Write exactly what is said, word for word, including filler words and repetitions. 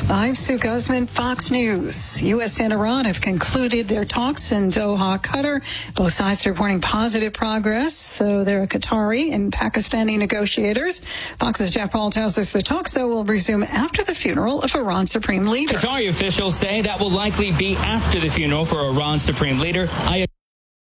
I'm Sue Guzman, Fox News. U S and Iran have concluded their talks in Doha, Qatar. Both sides are reporting positive progress. So there are Qatari and Pakistani negotiators. Fox's Jeff Paul tells us the talks, though, will resume after the funeral of Iran's supreme leader. Qatari officials say that will likely be after the funeral for Iran's supreme leader. I